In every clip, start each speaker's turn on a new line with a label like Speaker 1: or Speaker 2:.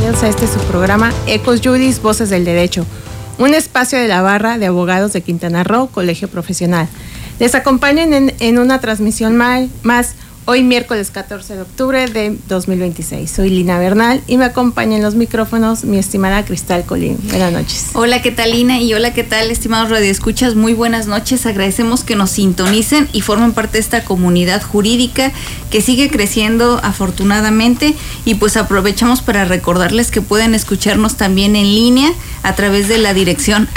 Speaker 1: bienvenidos a su programa Ecos Juris, Voces del Derecho, un espacio de la barra de abogados de Quintana Roo, Colegio Profesional. Les acompañan en una transmisión más hoy miércoles 14 de octubre de 2026. Soy Lina Bernal y me acompaña en los micrófonos mi estimada Cristal Colín. Buenas noches.
Speaker 2: Hola, ¿qué tal, Lina? Y hola, ¿qué tal, estimados radioescuchas? Muy buenas noches. Agradecemos que nos sintonicen y formen parte de esta comunidad jurídica que sigue creciendo afortunadamente, y pues aprovechamos para recordarles que pueden escucharnos también en línea a través de la dirección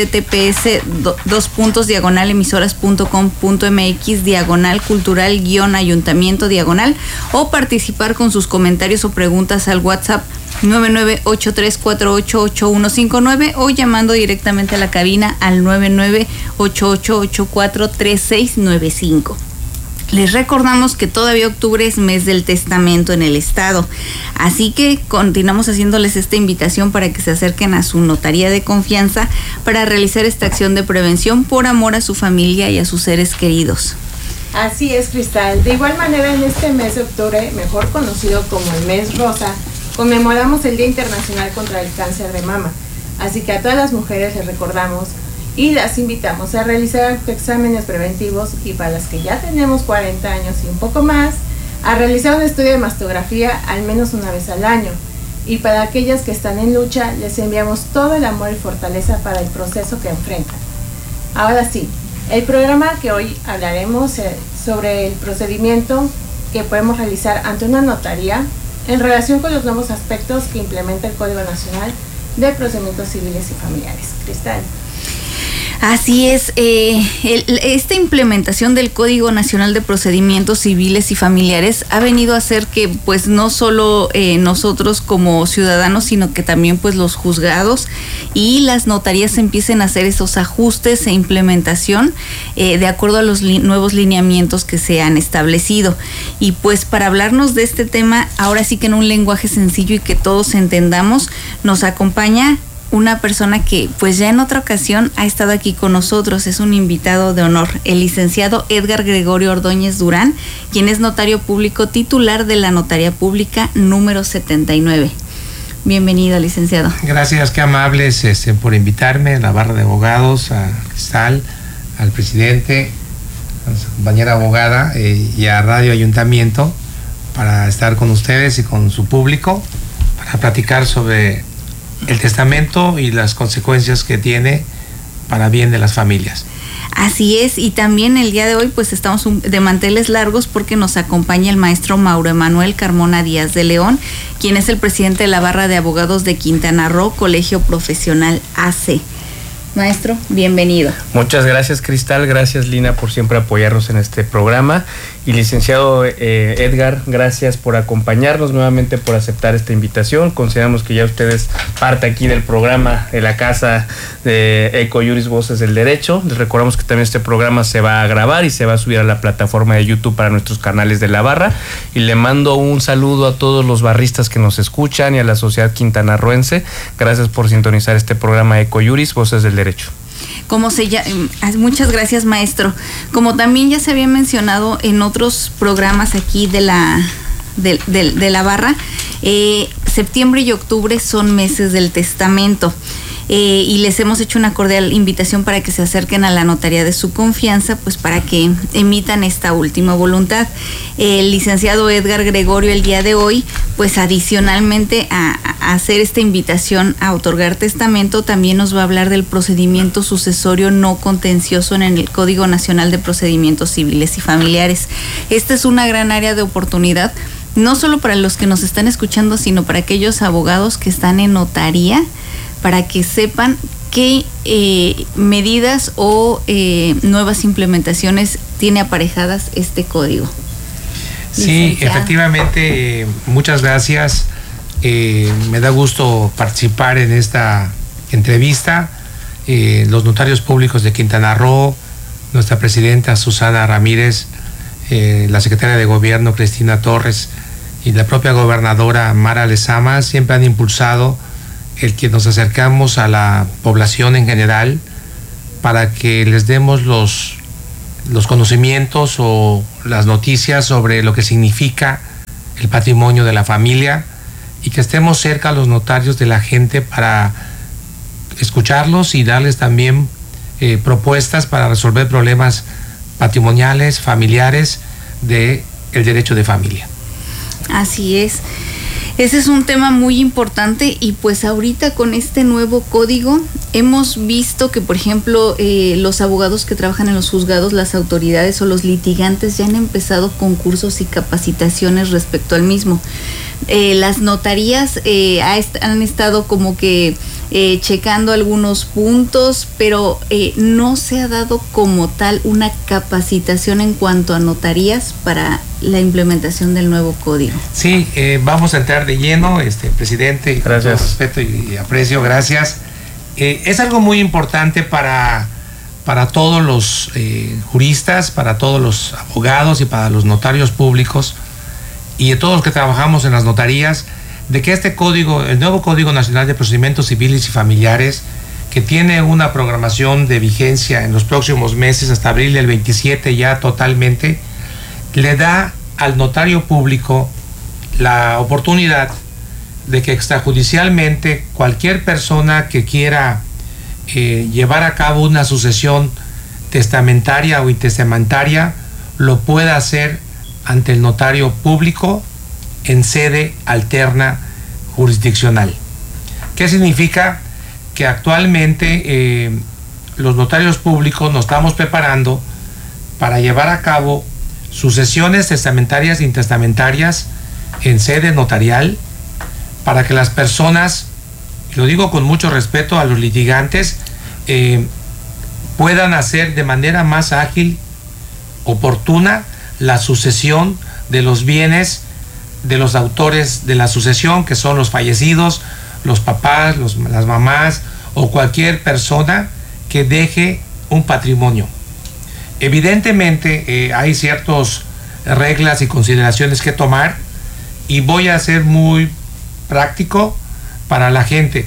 Speaker 2: https://emisoras.com.mx/cultural-ayuntamiento/ o participar con sus comentarios o preguntas al WhatsApp 9983488159 o llamando directamente a la cabina al 9988843695. Les recordamos que todavía octubre es mes del testamento en el estado, así que continuamos haciéndoles esta invitación para que se acerquen a su notaría de confianza para realizar esta acción de prevención por amor a su familia y a sus seres queridos.
Speaker 1: Así es, Cristal. De igual manera, en este mes de octubre, mejor conocido como el mes rosa, conmemoramos el Día Internacional contra el Cáncer de Mama. Así que a todas las mujeres les recordamos y las invitamos a realizar exámenes preventivos, y para las que ya tenemos 40 años y un poco más, a realizar un estudio de mastografía al menos una vez al año. Y para aquellas que están en lucha, les enviamos todo el amor y fortaleza para el proceso que enfrentan. Ahora sí, el programa que hoy hablaremos sobre el procedimiento que podemos realizar ante una notaría en relación con los nuevos aspectos que implementa el Código Nacional de Procedimientos Civiles y Familiares. Cristal.
Speaker 2: Así es, esta implementación del Código Nacional de Procedimientos Civiles y Familiares ha venido a hacer que pues no solo nosotros como ciudadanos, sino que también pues los juzgados y las notarías empiecen a hacer esos ajustes e implementación de acuerdo a los nuevos lineamientos que se han establecido. Y pues para hablarnos de este tema, ahora sí que en un lenguaje sencillo y que todos entendamos, nos acompaña una persona que pues ya en otra ocasión ha estado aquí con nosotros. Es un invitado de honor, el licenciado Edgar Gregorio Ordóñez Durán, quien es notario público titular de la Notaría Pública número 79. Bienvenido, licenciado.
Speaker 3: Gracias, qué amables por invitarme a la barra de abogados, a Cristal, al presidente, a su compañera abogada y a Radio Ayuntamiento para estar con ustedes y con su público para platicar sobre el testamento y las consecuencias que tiene para bien de las familias.
Speaker 2: Así es, y también el día de hoy pues estamos de manteles largos porque nos acompaña el maestro Mauro Emanuel Carmona Díaz de León, quien es el presidente de la Barra de Abogados de Quintana Roo, Colegio Profesional AC. Maestro, bienvenido.
Speaker 4: Muchas gracias, Cristal, gracias, Lina, por siempre apoyarnos en este programa, y licenciado Edgar, gracias por acompañarnos, nuevamente por aceptar esta invitación. Consideramos que ya ustedes parte aquí del programa de la casa de Ecos Juris, Voces del Derecho. Les recordamos que también este programa se va a grabar y se va a subir a la plataforma de YouTube para nuestros canales de la barra, y le mando un saludo a todos los barristas que nos escuchan y a la sociedad quintanarroense. Gracias por sintonizar este programa Ecos Juris, Voces del Derecho.
Speaker 2: Muchas gracias, maestro. Como también ya se había mencionado en otros programas aquí de la barra, septiembre y octubre son meses del testamento. Y les hemos hecho una cordial invitación para que se acerquen a la notaría de su confianza, pues para que emitan esta última voluntad. El licenciado Edgar Gregorio el día de hoy, pues adicionalmente a hacer esta invitación a otorgar testamento, también nos va a hablar del procedimiento sucesorio no contencioso en el Código Nacional de Procedimientos Civiles y Familiares. Esta es una gran área de oportunidad, no solo para los que nos están escuchando, sino para aquellos abogados que están en notaría, para que sepan qué medidas o nuevas implementaciones tiene aparejadas este código.
Speaker 3: Sí, efectivamente, muchas gracias. Me da gusto participar en esta entrevista. Los notarios públicos de Quintana Roo, nuestra presidenta Susana Ramírez, la secretaria de Gobierno Cristina Torres y la propia gobernadora Mara Lezama siempre han impulsado el que nos acercamos a la población en general para que les demos los conocimientos o las noticias sobre lo que significa el patrimonio de la familia, y que estemos cerca a los notarios de la gente para escucharlos y darles también propuestas para resolver problemas patrimoniales, familiares del derecho de familia.
Speaker 2: Así es. Ese es un tema muy importante y pues ahorita con este nuevo código hemos visto que, por ejemplo, los abogados que trabajan en los juzgados, las autoridades o los litigantes ya han empezado concursos y capacitaciones respecto al mismo. Las notarías han estado como que checando algunos puntos, pero no se ha dado como tal una capacitación en cuanto a notarías para la implementación del nuevo código.
Speaker 3: Sí, vamos a entrar de lleno, presidente, y con todo respeto y aprecio, gracias. Es algo muy importante para todos los juristas, para todos los abogados y para los notarios públicos y de todos los que trabajamos en las notarías, de que este código, el nuevo Código Nacional de Procedimientos Civiles y Familiares, que tiene una programación de vigencia en los próximos meses, hasta abril del 27 ya totalmente, le da al notario público la oportunidad de que extrajudicialmente cualquier persona que quiera llevar a cabo una sucesión testamentaria o intestamentaria lo pueda hacer ante el notario público en sede alterna jurisdiccional. ¿Qué significa? Que actualmente los notarios públicos nos estamos preparando para llevar a cabo sucesiones testamentarias e intestamentarias en sede notarial, para que las personas, y lo digo con mucho respeto a los litigantes, puedan hacer de manera más ágil, oportuna, la sucesión de los bienes de los autores de la sucesión, que son los fallecidos, los papás, las mamás o cualquier persona que deje un patrimonio. Evidentemente hay ciertas reglas y consideraciones que tomar, y voy a ser muy práctico para la gente.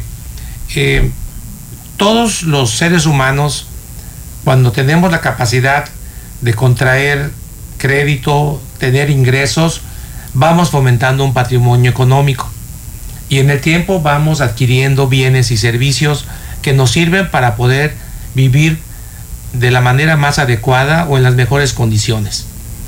Speaker 3: Todos los seres humanos, cuando tenemos la capacidad de contraer crédito, tener ingresos, vamos fomentando un patrimonio económico y en el tiempo vamos adquiriendo bienes y servicios que nos sirven para poder vivir de la manera más adecuada o en las mejores condiciones.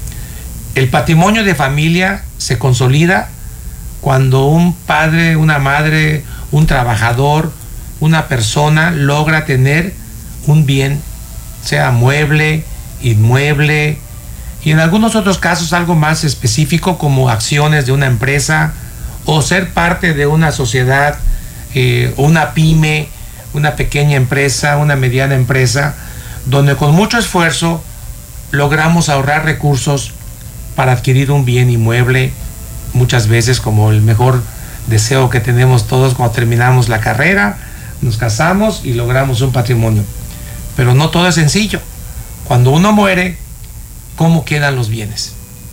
Speaker 3: El patrimonio de familia se consolida cuando un padre, una madre, un trabajador, una persona logra tener un bien, sea mueble, inmueble, y en algunos otros casos algo más específico como acciones de una empresa o ser parte de una sociedad, una pyme, una pequeña empresa, una mediana empresa, donde con mucho esfuerzo logramos ahorrar recursos para adquirir un bien inmueble, muchas veces como el mejor deseo que tenemos todos cuando terminamos la carrera, nos casamos y logramos un patrimonio. Pero no todo es sencillo. Cuando uno muere, ¿cómo quedan los bienes?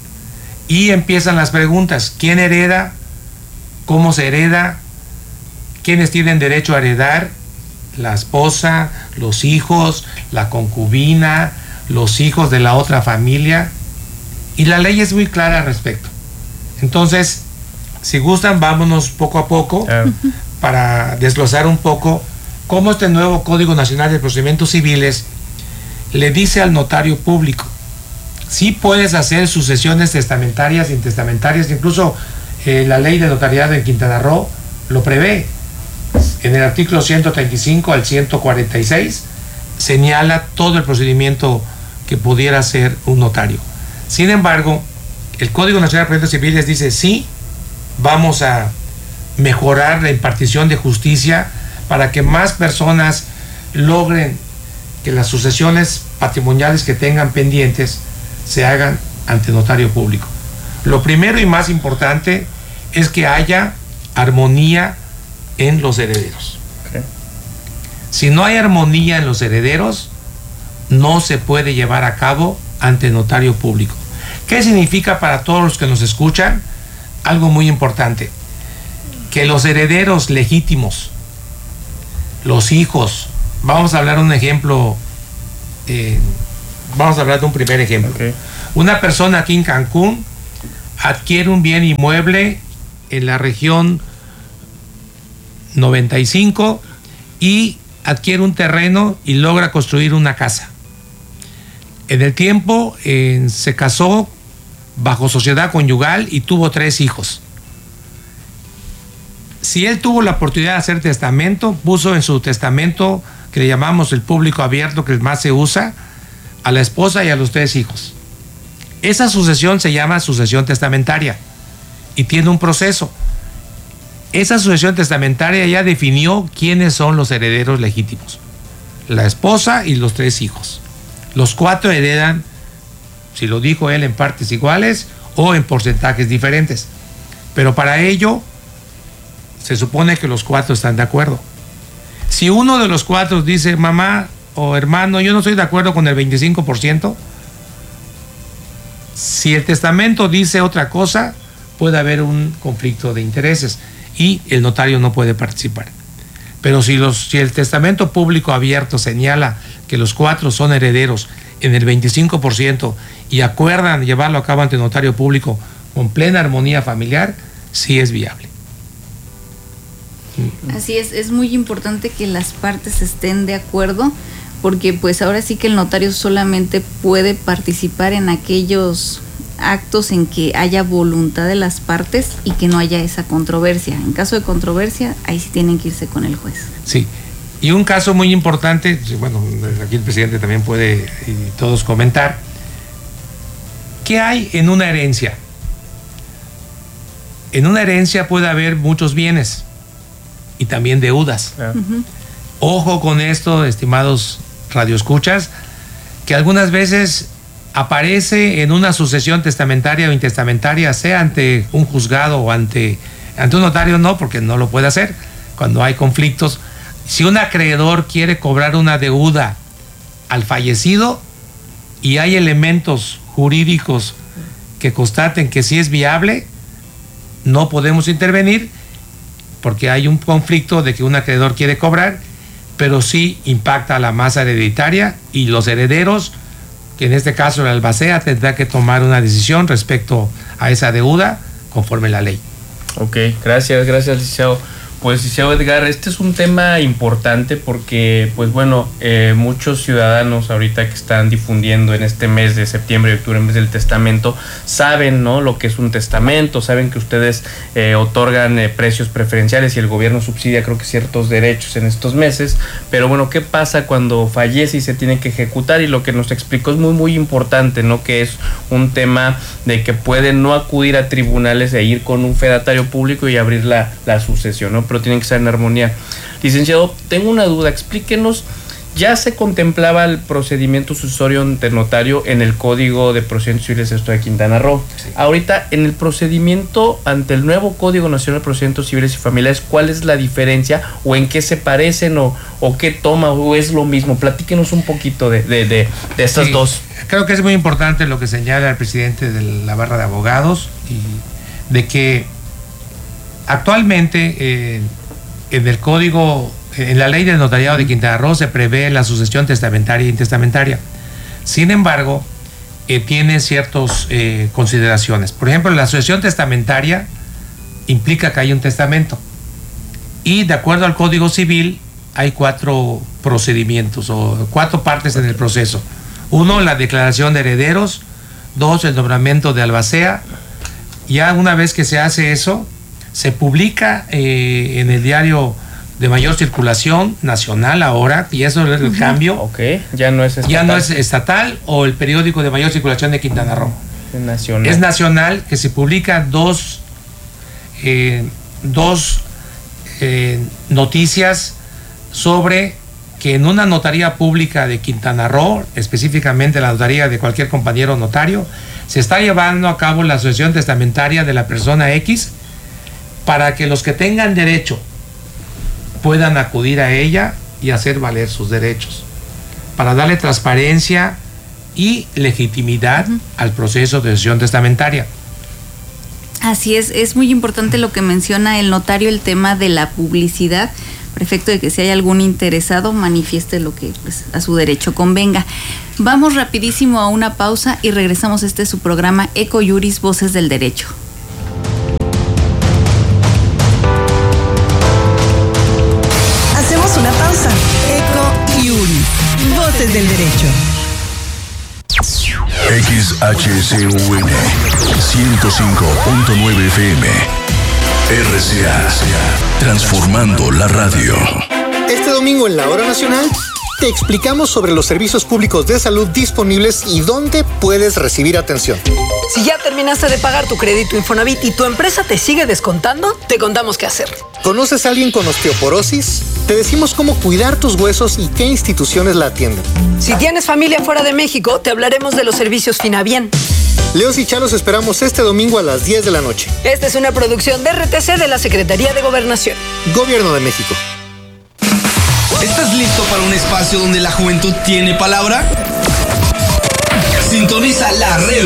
Speaker 3: Y empiezan las preguntas: ¿quién hereda? ¿Cómo se hereda? ¿Quiénes tienen derecho a heredar? La esposa, los hijos, la concubina, los hijos de la otra familia. Y la ley es muy clara al respecto. Entonces, si gustan, vámonos poco a poco para desglosar un poco cómo este nuevo Código Nacional de Procedimientos Civiles le dice al notario público: sí puedes hacer sucesiones testamentarias, intestamentarias, incluso la ley de notariado en Quintana Roo lo prevé. En el artículo 135 al 146 señala todo el procedimiento que pudiera hacer un notario. Sin embargo, el Código Nacional de Procedimientos Civiles dice: sí, vamos a mejorar la impartición de justicia para que más personas logren que las sucesiones patrimoniales que tengan pendientes se hagan ante notario público. Lo primero y más importante es que haya armonía en los herederos. Si no hay armonía en los herederos, no se puede llevar a cabo ante notario público. ¿Qué significa para todos los que nos escuchan? Algo muy importante: que los herederos legítimos, los hijos, vamos a hablar de un ejemplo, vamos a hablar de un primer ejemplo. Una persona aquí en Cancún adquiere un bien inmueble en la región 95 y adquiere un terreno y logra construir una casa. En el tiempo se casó bajo sociedad conyugal y tuvo 3 hijos. Si él tuvo la oportunidad de hacer testamento, puso en su testamento, que le llamamos el público abierto, que más se usa, a la esposa y a los 3 hijos. Esa sucesión se llama sucesión testamentaria y tiene un proceso. Esa sucesión testamentaria ya definió quiénes son los herederos legítimos: la esposa y los 3 hijos. Los 4 heredan, si lo dijo él, en partes iguales o en porcentajes diferentes. Pero para ello se supone que los 4 están de acuerdo. Si uno de los 4 dice: mamá o hermano, yo no estoy de acuerdo con el 25%, si el testamento dice otra cosa, puede haber un conflicto de intereses y el notario no puede participar. Pero si el testamento público abierto señala que los 4 son herederos en el 25% y acuerdan llevarlo a cabo ante el notario público con plena armonía familiar, sí es viable.
Speaker 2: Así es muy importante que las partes estén de acuerdo, porque pues ahora sí que el notario solamente puede participar en aquellos actos en que haya voluntad de las partes y que no haya esa controversia. En caso de controversia, ahí sí tienen que irse con el juez.
Speaker 3: Sí, y un caso muy importante, bueno, aquí el presidente también puede y todos comentar, ¿qué hay en una herencia? En una herencia puede haber muchos bienes y también deudas.
Speaker 2: Uh-huh.
Speaker 3: Ojo con esto, estimados radioescuchas, que algunas veces aparece en una sucesión testamentaria o intestamentaria, sea ante un juzgado o ante un notario, no, porque no lo puede hacer cuando hay conflictos. Si un acreedor quiere cobrar una deuda al fallecido y hay elementos jurídicos que constaten que sí es viable, no podemos intervenir porque hay un conflicto de que un acreedor quiere cobrar, pero sí impacta a la masa hereditaria y los herederos, que en este caso el albacea, tendrá que tomar una decisión respecto a esa deuda conforme la ley.
Speaker 4: Ok, gracias, licenciado. Pues, licenciado Edgar, este es un tema importante porque, pues bueno, muchos ciudadanos ahorita que están difundiendo en este mes de septiembre y octubre, en vez del testamento, saben, ¿no?, lo que es un testamento, saben que ustedes otorgan precios preferenciales y el gobierno subsidia, creo que ciertos derechos en estos meses, pero bueno, ¿qué pasa cuando fallece y se tiene que ejecutar? Y lo que nos explicó es muy, muy importante, ¿no?, que es un tema de que pueden no acudir a tribunales e ir con un fedatario público y abrir la sucesión, ¿no? Pero tienen que estar en armonía. Licenciado, tengo una duda, explíquenos, ¿ya se contemplaba el procedimiento sucesorio ante notario en el Código de Procedimientos Civiles del Estado de Quintana Roo? Sí. Ahorita, en el procedimiento ante el nuevo Código Nacional de Procedimientos Civiles y Familiares, ¿cuál es la diferencia o en qué se parecen o qué toma o es lo mismo? Platíquenos un poquito de estas dos.
Speaker 3: Creo que es muy importante lo que señala el presidente de la Barra de Abogados, y de que actualmente en el código, en la ley del notariado de Quintana Roo se prevé la sucesión testamentaria e intestamentaria. Sin embargo, tiene ciertas consideraciones. Por ejemplo, la sucesión testamentaria implica que hay un testamento y de acuerdo al Código Civil hay 4 procedimientos o 4 partes en el proceso. 1, la declaración de herederos. 2, el nombramiento de albacea. Ya una vez que se hace eso, se publica en el diario de mayor circulación nacional ahora, y eso es el cambio.
Speaker 4: Ok, ya no es estatal.
Speaker 3: Ya no es estatal, o el periódico de mayor circulación de Quintana Roo.
Speaker 4: Nacional.
Speaker 3: Es nacional, que se publica dos noticias sobre que en una notaría pública de Quintana Roo, específicamente la notaría de cualquier compañero notario, se está llevando a cabo la sucesión testamentaria de la persona X, para que los que tengan derecho puedan acudir a ella y hacer valer sus derechos, para darle transparencia y legitimidad al proceso de sucesión testamentaria.
Speaker 2: Así es muy importante lo que menciona el notario, el tema de la publicidad, para efecto de que si hay algún interesado manifieste lo que pues, a su derecho convenga. Vamos rapidísimo a una pausa y regresamos. Este es su programa Eco Juris, Voces del Derecho.
Speaker 5: del derecho.
Speaker 6: XHCUN 105.9 FM. RCA, transformando la radio.
Speaker 7: Este domingo en la Hora Nacional te explicamos sobre los servicios públicos de salud disponibles y dónde puedes recibir atención.
Speaker 5: Si ya terminaste de pagar tu crédito Infonavit y tu empresa te sigue descontando, te contamos qué hacer.
Speaker 7: ¿Conoces a alguien con osteoporosis? Te decimos cómo cuidar tus huesos y qué instituciones la atienden.
Speaker 5: Si tienes familia fuera de México, te hablaremos de los servicios Finabien.
Speaker 7: Leos y Chalos esperamos este domingo a las 10 de la noche.
Speaker 5: Esta es una producción de RTC de la Secretaría de Gobernación.
Speaker 7: Gobierno de México.
Speaker 8: ¿Estás listo para un espacio donde la juventud tiene palabra? Sintoniza la red.